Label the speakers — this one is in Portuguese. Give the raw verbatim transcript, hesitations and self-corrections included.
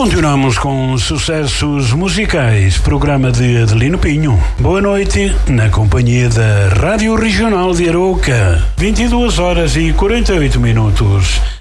Speaker 1: Continuamos com sucessos musicais, programa de Adelino Pinho. Boa noite, na companhia da Rádio Regional de Arouca. vinte e duas horas e quarenta e oito minutos.